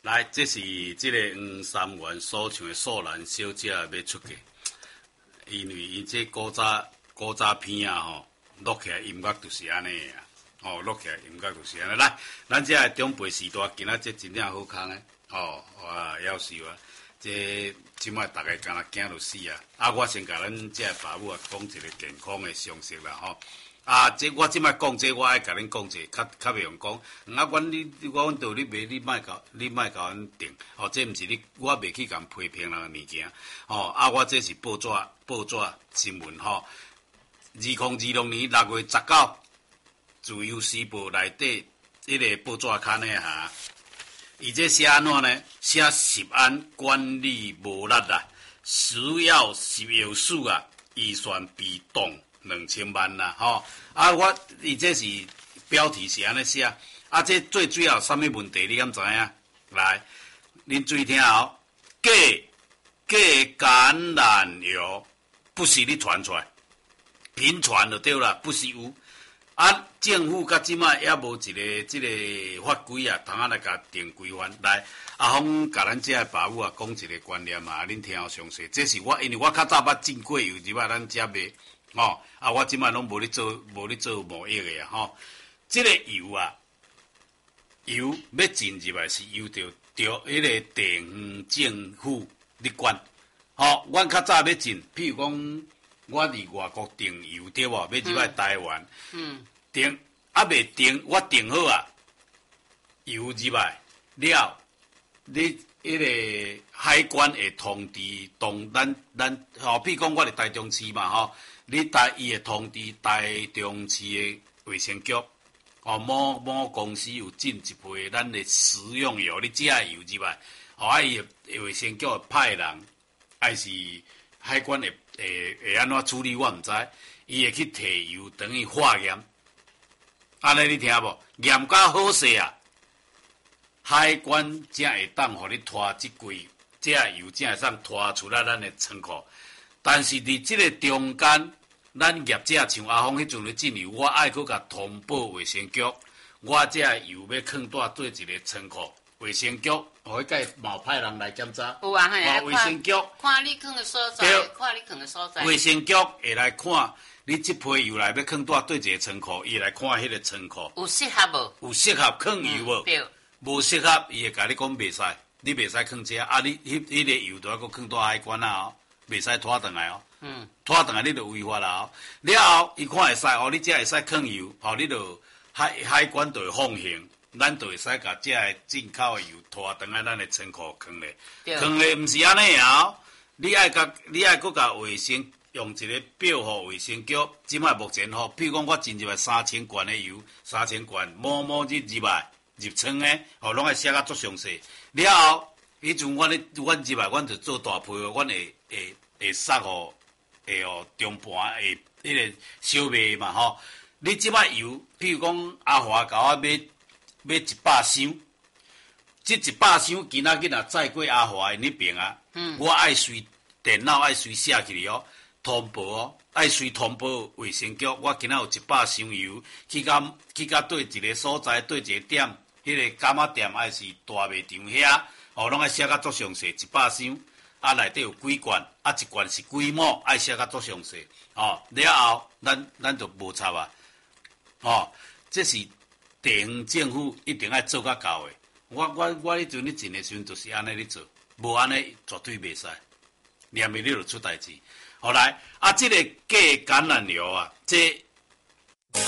来，这是这个黄三元所唱的素兰小姐要出嫁，因为伊这古早片啊吼，录起来音乐就是安尼啊，哦，录起来音乐就是安尼。来，咱这个中辈时代，今仔这真正好康诶，哦，哇，夭寿啊！这即摆大家敢若惊就死啊！啊，我先甲咱这爸母啊讲一个健康诶常识啦吼。啊，这我即摆讲这，我爱甲恁讲者，较袂用讲。啊，阮道你袂，你莫甲阮定。哦，这毋是你，我袂去甲批评人诶物件。哦，啊，我这是报纸新闻吼。2026年6月19，自由时报内底迄个报纸刊诶哈，伊这写安怎呢？写食安管理无力啊，需要药水啊，预算被动。2000万啦，吼！啊，伊这是标题是安尼写，啊，这最主要啥物问题？你敢知影？来，恁注意听哦，假橄榄油不是你传出来，频传就对啦，不是有。啊，政府到即摆也无一个即个法规啊，通来甲定规范。来，阿峰甲咱遮爸母啊讲一个观念啊，恁听好详细。这是我，因为我较早捌进过油，入啊咱遮卖。哦，啊，我即摆拢无咧做贸易个啊，吼，即个油啊，油要进入来是由着迄个地方政府咧管，吼，阮较早要进，譬如讲，我伫外国订油对无？要入来台湾，订啊未订，我订好啊，油入来了，你迄个海关会通知咱，吼，譬如讲我伫台中市嘛，吼。伊会通知台中市的卫生局，哦，某公司有进一批咱的食用油，你食油入来，哦，啊，伊卫生局会派人，还是海关会安怎处理，我毋知，伊会去摕油等于化验，安尼你听无？验到好势啊，海关才会当互你拖即柜，这油才会当拖出来咱的仓库。但是伫即个中间，咱业者像阿峰迄阵咧进油，我爱去甲通报卫生局，我这油要放蹛对一个仓库，卫生局互伊甲冒派人来检查。 有啊，嘿， 卫生局看你放的所在，看你放的所在。 卫生局会来看你即批油来要放蹛对一个仓库，伊会来看迄个仓库有适合无？ 有适合放油无？ 对， 无适合，伊会甲你讲袂使，你袂使放遮啊！你迄个油都要搁放蹛海关啊！袂使拖转来哦，拖转来你就违法啦哦。了后，伊看会使哦，你才会使放油，哦，你就海关就会放行，咱就会使甲这个进口的油拖转来咱的仓库放咧。放咧毋是安尼哦，你爱搁甲卫生用一个表互卫生局，即摆目前吼，譬如讲我进入来3000罐的油，3000罐某日入来入仓的，哦，拢爱写甲足详细。了后，迄阵阮入来，阮就做大批，阮会送互中盘会迄个小卖嘛吼。你即摆油，譬如讲阿华甲我买100箱，这100箱今仔日若载过阿华因迄边啊，我爱随电脑爱随写起嚟哦，通报哦，爱随通报卫生局，我今仔有100箱油，去到对一个所在，对一个点，迄个柑仔店还是大卖场遐，哦，拢爱写甲足详细，100箱。啊，内底有几罐，啊，一罐是几毛，爱写甲足详细，哦，了后，咱就无插啊，哦，这是地方政府一定爱做甲到的。我迄阵咧进的时阵就是安尼咧做，无安尼绝对袂使，念袂了就出代志。后来啊，这个假橄榄油啊，这